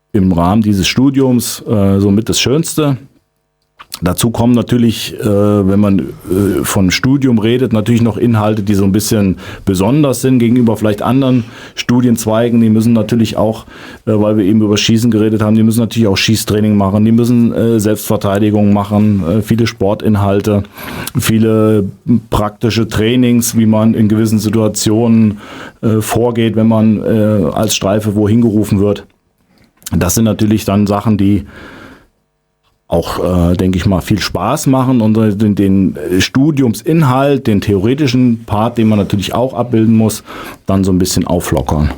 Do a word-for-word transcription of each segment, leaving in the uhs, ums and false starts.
im Rahmen dieses Studiums äh, somit das Schönste. Dazu kommen natürlich, äh, wenn man äh, von Studium redet, natürlich noch Inhalte, die so ein bisschen besonders sind gegenüber vielleicht anderen Studienzweigen. Die müssen natürlich auch, äh, weil wir eben über Schießen geredet haben, die müssen natürlich auch Schießtraining machen, die müssen äh, Selbstverteidigung machen, äh, viele Sportinhalte, viele praktische Trainings, wie man in gewissen Situationen äh, vorgeht, wenn man äh, als Streife wohin gerufen wird. Das sind natürlich dann Sachen, die auch, äh, denke ich mal, viel Spaß machen und den, den Studiumsinhalt, den theoretischen Part, den man natürlich auch abbilden muss, dann so ein bisschen auflockern.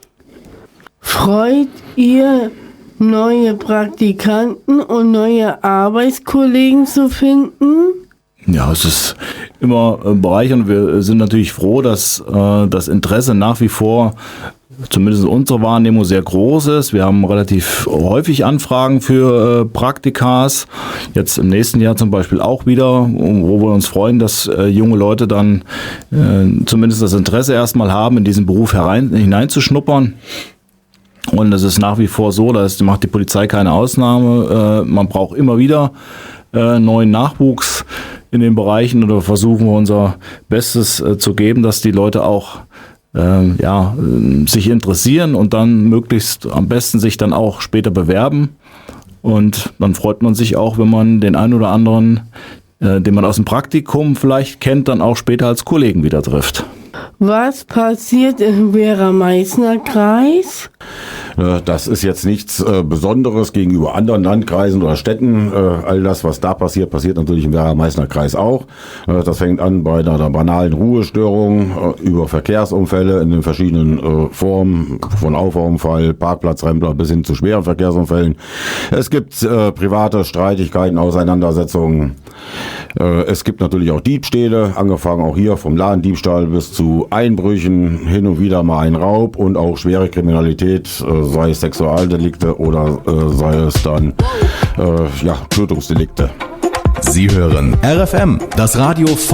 Freut ihr, neue Praktikanten und neue Arbeitskollegen zu finden? Ja, es ist immer bereichernd. Wir sind natürlich froh, dass äh, das Interesse nach wie vor, zumindest unsere Wahrnehmung, sehr groß ist. Wir haben relativ häufig Anfragen für äh, Praktikas. Jetzt im nächsten Jahr zum Beispiel auch wieder, wo wir uns freuen, dass äh, junge Leute dann äh, zumindest das Interesse erstmal haben, in diesen Beruf herein, hineinzuschnuppern. Und es ist nach wie vor so, da macht die Polizei keine Ausnahme. Äh, man braucht immer wieder äh, neuen Nachwuchs in den Bereichen, oder versuchen wir unser Bestes äh, zu geben, dass die Leute auch äh, ja, äh, sich interessieren und dann möglichst am besten sich dann auch später bewerben. Und dann freut man sich auch, wenn man den einen oder anderen, äh, den man aus dem Praktikum vielleicht kennt, dann auch später als Kollegen wieder trifft. Was passiert im Werra-Meißner-Kreis? Das ist jetzt nichts äh, Besonderes gegenüber anderen Landkreisen oder Städten. Äh, all das, was da passiert, passiert natürlich im Werra-Meißner-Kreis auch. Äh, das fängt an bei einer, einer banalen Ruhestörung, äh, über Verkehrsunfälle in den verschiedenen äh, Formen, von Auffahrunfall, Parkplatzrempler bis hin zu schweren Verkehrsunfällen. Es gibt äh, private Streitigkeiten, Auseinandersetzungen. Äh, es gibt natürlich auch Diebstähle, angefangen auch hier vom Ladendiebstahl bis zu Einbrüchen, hin und wieder mal ein Raub und auch schwere Kriminalität, äh, sei es Sexualdelikte oder äh, sei es dann äh, ja, Tötungsdelikte. Sie hören R F M, das Radio